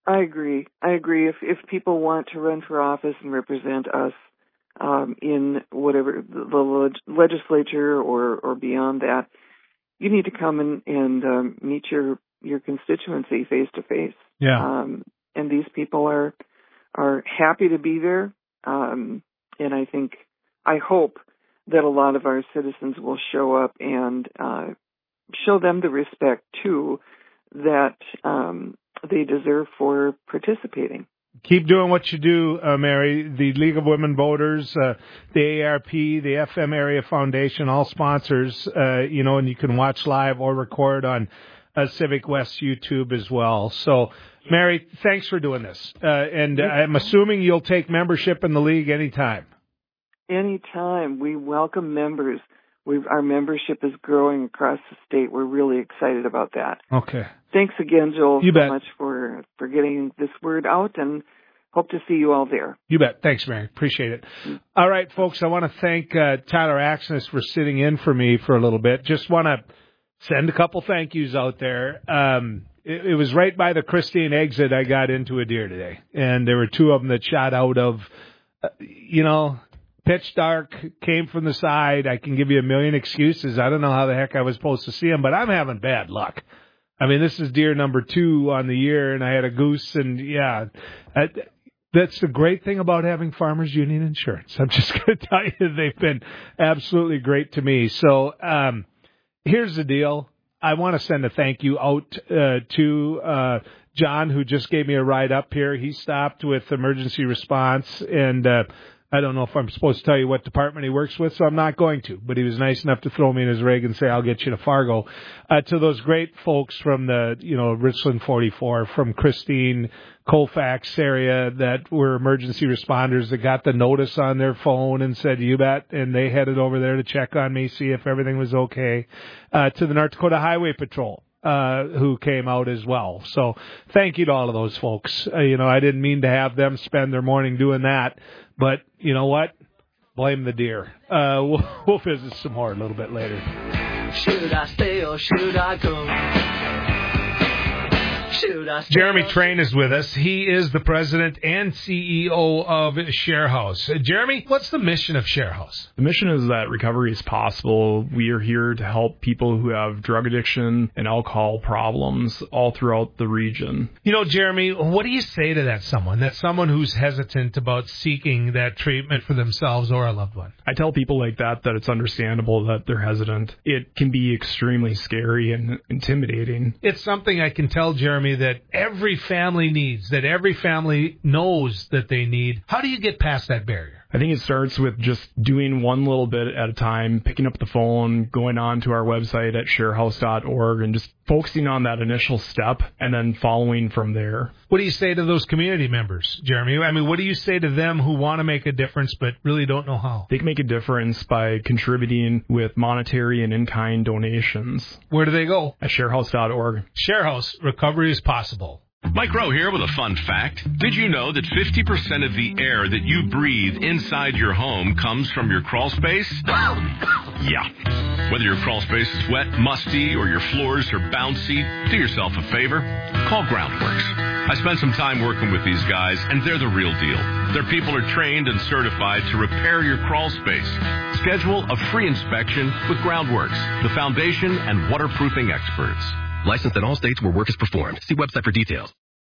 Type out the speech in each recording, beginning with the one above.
I agree. If people want to run for office and represent us in whatever the legislature or beyond that, you need to come and meet your constituency face to face. Yeah. And these people are happy to be there. And I hope that a lot of our citizens will show up and show them the respect too that they deserve for participating. Keep doing what you do, Mary. The League of Women Voters, the ARP, the FM Area Foundation, all sponsors, and you can watch live or record on Civic West YouTube as well. So, Mary, thanks for doing this. And I'm assuming you'll take membership in the League anytime. Anytime. We welcome members. Our membership is growing across the state. We're really excited about that. Okay. Thanks again, Joel, you bet. Much for getting this word out, and hope to see you all there. You bet. Thanks, Mary. Appreciate it. All right, folks, I want to thank Tyler Axness for sitting in for me for a little bit. Just want to send a couple thank yous out there. It was right by the Christine exit I got into a deer today, and there were two of them that shot out of, pitch dark, came from the side. I can give you a million excuses. I don't know how the heck I was supposed to see them, but I'm having bad luck. I mean, this is deer number 2 on the year, and I had a goose, and that's the great thing about having Farmers Union Insurance. I'm just going to tell you, they've been absolutely great to me. So here's the deal. I want to send a thank you out to John, who just gave me a ride up here. He stopped with emergency response, and I don't know if I'm supposed to tell you what department he works with, so I'm not going to. But he was nice enough to throw me in his rig and say, I'll get you to Fargo. To those great folks from the, Richland 44, from Christine, Colfax area that were emergency responders that got the notice on their phone and said, you bet, and they headed over there to check on me, see if everything was okay. To the North Dakota Highway Patrol, who came out as well. So thank you to all of those folks. I didn't mean to have them spend their morning doing that, but you know what? Blame the deer. We'll visit some more a little bit later. Should I stay or should I go? Jeremy Train is with us. He is the president and CEO of ShareHouse. Jeremy, what's the mission of ShareHouse? The mission is that recovery is possible. We are here to help people who have drug addiction and alcohol problems all throughout the region. Jeremy, what do you say to someone who's hesitant about seeking that treatment for themselves or a loved one? I tell people like that it's understandable that they're hesitant. It can be extremely scary and intimidating. It's something I can tell Jeremy that every family needs, that every family knows that they need. How do you get past that barrier? I think it starts with just doing one little bit at a time, picking up the phone, going on to our website at sharehouse.org, and just focusing on that initial step and then following from there. What do you say to those community members, Jeremy? I mean, what do you say to them who want to make a difference but really don't know how? They can make a difference by contributing with monetary and in-kind donations. Where do they go? At sharehouse.org. ShareHouse, recovery is possible. Mike Rowe here with a fun fact. Did you know that 50% of the air that you breathe inside your home comes from your crawl space? Yeah. Whether your crawl space is wet, musty, or your floors are bouncy, do yourself a favor. Call Groundworks. I spent some time working with these guys, and they're the real deal. Their people are trained and certified to repair your crawl space. Schedule a free inspection with Groundworks, the foundation and waterproofing experts. Licensed in all states where work is performed. See website for details.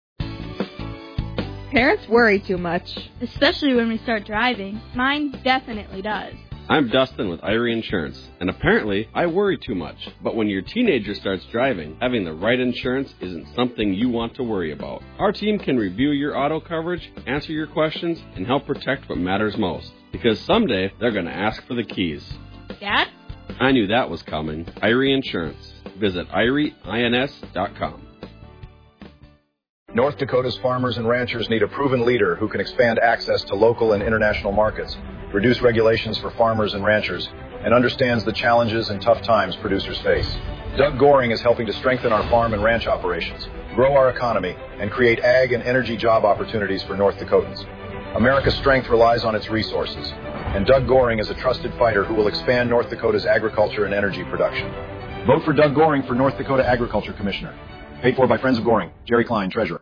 Parents worry too much. Especially when we start driving. Mine definitely does. I'm Dustin with Irie Insurance, and apparently I worry too much. But when your teenager starts driving, having the right insurance isn't something you want to worry about. Our team can review your auto coverage, answer your questions, and help protect what matters most. Because someday they're going to ask for the keys. Dad? I knew that was coming. Irie Insurance. Visit IrieINS.com. North Dakota's farmers and ranchers need a proven leader who can expand access to local and international markets, reduce regulations for farmers and ranchers, and understands the challenges and tough times producers face. Doug Goring is helping to strengthen our farm and ranch operations, grow our economy, and create ag and energy job opportunities for North Dakotans. America's strength relies on its resources, and Doug Goring is a trusted fighter who will expand North Dakota's agriculture and energy production. Vote for Doug Goring for North Dakota Agriculture Commissioner. Paid for by Friends of Goring. Jerry Klein, Treasurer.